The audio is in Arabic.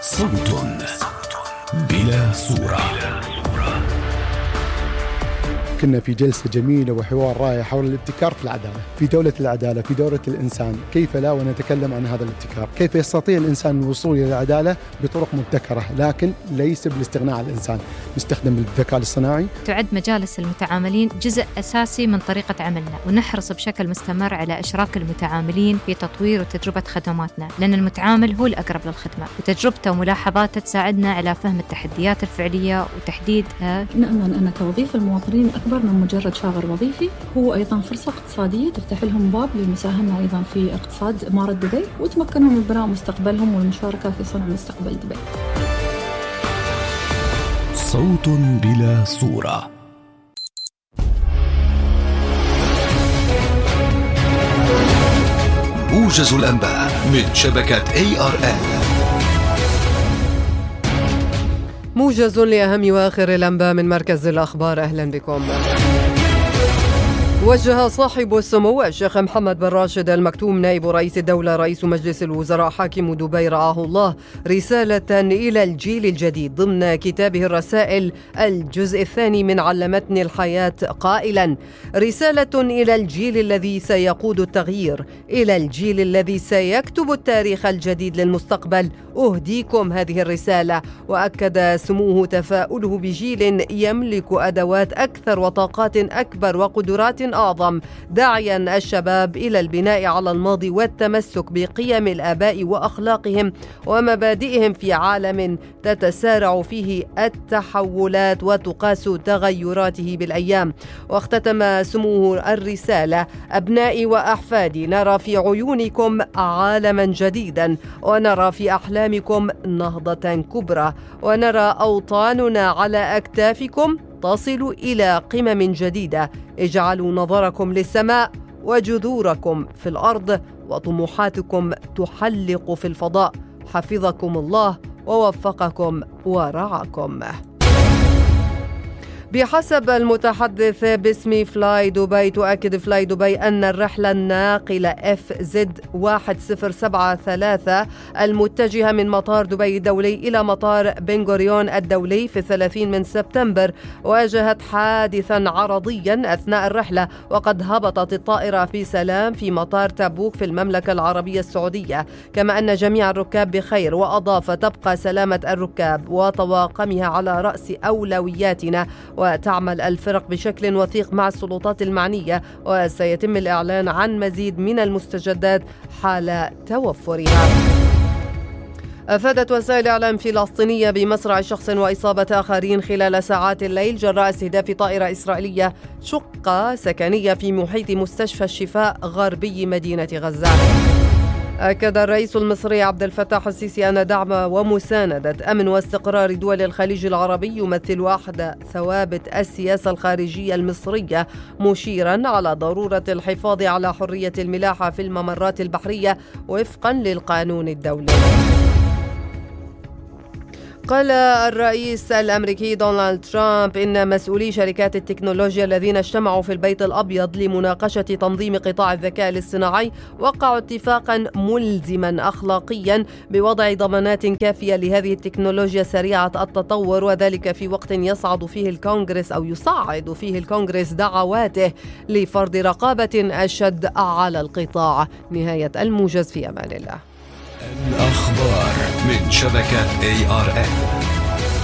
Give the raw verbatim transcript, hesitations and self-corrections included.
صوت بلا صورة. كنا في جلسة جميلة وحوار رائع حول الابتكار في العدالة، في دولة العدالة، في دولة الإنسان. كيف لا ونتكلم عن هذا الابتكار؟ كيف يستطيع الإنسان الوصول إلى العدالة بطرق مبتكرة، لكن ليس بالاستغناء عن الإنسان. نستخدم الذكاء الاصطناعي. تعد مجالس المتعاملين جزء أساسي من طريقة عملنا، ونحرص بشكل مستمر على إشراك المتعاملين في تطوير وتجربة خدماتنا، لأن المتعامل هو الأقرب للخدمة، وتجربته وملاحظاته تساعدنا على فهم التحديات الفعلية وتحديدها. نأمل أن توظيف المواطنين أكبر من مجرد شاغر وظيفي، هو أيضا فرصة اقتصادية تفتح لهم باب للمساهمة أيضا في اقتصاد إمارة دبي، وتمكنهم من بناء مستقبلهم والمشاركة في صنع مستقبل دبي. صوت بلا صورة. موجز الأنباء من شبكة إيه آر إل. موجز لأهم وآخر الأنباء من مركز الأخبار. أهلا بكم. وجه صاحب السمو الشيخ محمد بن راشد المكتوم نائب رئيس الدولة رئيس مجلس الوزراء حاكم دبي رعاه الله رسالة إلى الجيل الجديد ضمن كتابه الرسائل الجزء الثاني من علمتني الحياة قائلا: رسالة إلى الجيل الذي سيقود التغيير، إلى الجيل الذي سيكتب التاريخ الجديد للمستقبل. أهديكم هذه الرسالة. وأكد سموه تفاؤله بجيل يملك أدوات أكثر وطاقات أكبر وقدرات أعظم، داعيا الشباب إلى البناء على الماضي والتمسك بقيم الآباء وأخلاقهم ومبادئهم في عالم تتسارع فيه التحولات وتقاس تغيراته بالأيام. واختتم سموه الرسالة: أبنائي وأحفادي، نرى في عيونكم عالما جديدا، ونرى في أحلامكم نهضة كبرى، ونرى أوطاننا على أكتافكم تصل إلى قمم جديدة. اجعلوا نظركم للسماء وجذوركم في الأرض وطموحاتكم تحلق في الفضاء. حفظكم الله ووفقكم ورعاكم. بحسب المتحدث باسم فلاي دبي، تؤكد فلاي دبي أن الرحلة الناقلة إف زد واحد صفر سبعة ثلاثة المتجهة من مطار دبي الدولي إلى مطار بن غوريون الدولي في الثلاثين من سبتمبر واجهت حادثا عرضيا أثناء الرحلة، وقد هبطت الطائرة في سلام في مطار تبوك في المملكة العربية السعودية، كما أن جميع الركاب بخير. وأضاف: تبقى سلامة الركاب وطواقمها على رأس أولوياتنا، وتعمل الفرق بشكل وثيق مع السلطات المعنية، وسيتم الإعلان عن مزيد من المستجدات حال توفرها. أفادت وسائل إعلام فلسطينية بمصرع شخص وإصابة آخرين خلال ساعات الليل جراء استهداف طائرة إسرائيلية شقة سكنية في محيط مستشفى الشفاء غربي مدينة غزة. أكد الرئيس المصري عبد الفتاح السيسي أن دعم ومساندة أمن واستقرار دول الخليج العربي يمثل أحد ثوابت السياسة الخارجية المصرية، مشيرا على ضرورة الحفاظ على حرية الملاحة في الممرات البحرية وفقا للقانون الدولي. قال الرئيس الأمريكي دونالد ترامب إن مسؤولي شركات التكنولوجيا الذين اجتمعوا في البيت الأبيض لمناقشة تنظيم قطاع الذكاء الاصطناعي وقعوا اتفاقا ملزما أخلاقيا بوضع ضمانات كافية لهذه التكنولوجيا سريعة التطور، وذلك في وقت يصعد فيه الكونغرس أو يصعد فيه الكونغرس دعواته لفرض رقابة أشد على القطاع. نهاية الموجز، في أمان الله. الأخبار من شبكة إيه آر إل.